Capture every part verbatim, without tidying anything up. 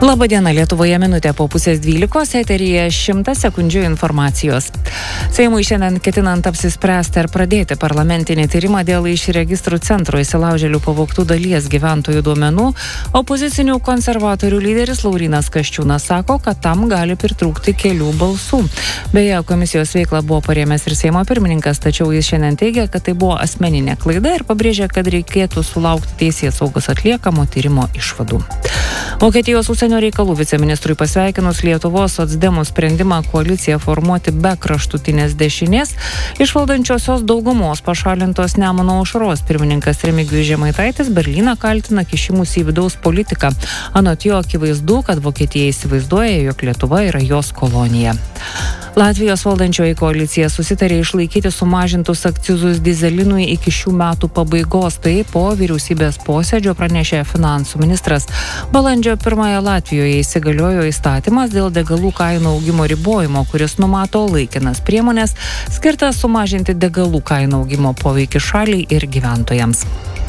Labadiena, Lietuvoje minutė po pusės dvylikos, eteryje šimtas sekundžių informacijos. Seimui šiandien ketinant apsispręsti ar pradėti parlamentinį tyrimą dėl iš registrų centro įsilaužėlių pavogtų dalies gyventojų duomenų, opozicinių konservatorių lyderis Laurynas Kasčiūnas sako, kad tam gali pritrūkti kelių balsų. Beje, komisijos veiklą buvo parėmęs ir Seimo pirmininkas, tačiau jis šiandien teigia, kad tai buvo asmeninė klaida ir pabrėžia, kad reikėtų sulaukti teisėsaugos atliekamo tyrimo išvadų. Vokietijos užsienio reikalų viceministrui pasveikinus Lietuvos socdemų sprendimą koaliciją formuoti be kraštutinės dešinės, iš valdančiosios daugumos pašalintos Nemuno aušros pirmininkas Remigijus Žemaitaitis Berlyną kaltina kišimus į vidaus politiką. Anot jo akivaizdu, kad Vokietija įsivaizduoja, jog Lietuva yra jos kolonija. Latvijos valdančioji koalicija susitarė išlaikyti sumažintus akcizus dyzelinui iki šių metų pabaigos, tai po vyriausybės posėdžio pranešė finansų ministras. Balandžio pirmąją Latvijoje įsigaliojo įstatymas dėl degalų kainų augimo ribojimo, kuris numato laikinas priemonės skirtas sumažinti degalų kainų augimo poveikį šaliai ir gyventojams.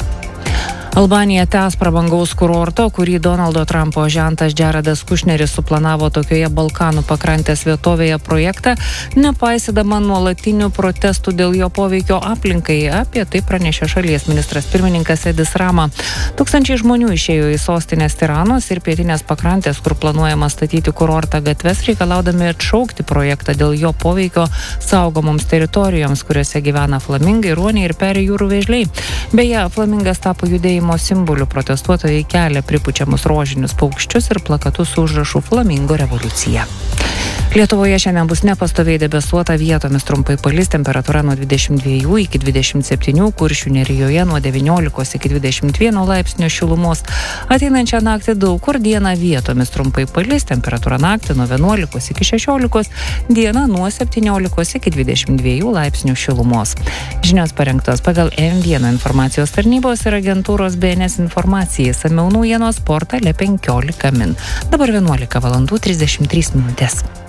Albanija tęs prabangaus kurorto, kurį Donaldo Trumpo žentas Jaredas Kušneris suplanavo tokioje Balkanų pakrantės vietovėje projektą, nepaisydama nuolatinių protestų dėl jo poveikio aplinkai. Apie tai pranešė šalies ministras pirmininkas Edis Rama. Tūkstančiai žmonių išėjo į sostinės Tiranos ir pietinės pakrantės, kur planuojama statyti kurortą gatves, reikalaudami atšaukti projektą dėl jo poveikio saugomoms teritorijoms, kuriuose gyvena flamingai, ruoniai ir peri jūrų vėžliai. Beje, flamingas tapo judėjimo simbolių, protestuotojai kelia pripučiamus rožinius paukščius ir plakatus su užrašu Flamingo revoliucija. Lietuvoje šiandien bus nepastoviai debesuota, vietomis trumpai palis, temperatūra nuo dvidešimt dviejų iki dvidešimt septynių, Kuršių nerijoje nuo devyniolikos iki dvidešimt vieno laipsnio šilumos. Ateinančią naktį daug kur dieną vietomis trumpai palis, temperatūra naktį nuo vienuolikos iki šešiolikos, diena nuo septyniolikos iki dvidešimt dviejų laipsnių šilumos. Žinios parengtos pagal M vieną informacijos tarnybos ir agentūros B N S informacijai, samiau naujienos portale penkiolika min. Dabar vienuolika valandų trisdešimt trys minutės.